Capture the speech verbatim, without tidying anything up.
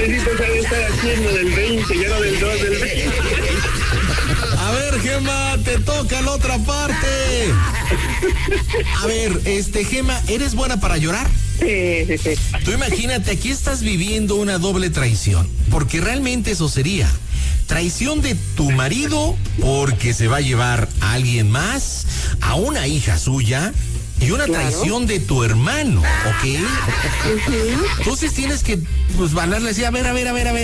Diosito sabe estar haciendo del veinte, ya no del dos, del veinte. A ver, Gema, te toca la otra parte. A ver, este, Gema, ¿eres buena para llorar? Sí, sí, sí. Tú imagínate, aquí estás viviendo una doble traición, porque realmente eso sería traición de tu marido porque se va a llevar a alguien más, a una hija suya, y una Claro. traición de tu hermano, ¿ok? Uh-huh. Entonces tienes que, pues, hablarle así, a ver, a ver, a ver, a ver.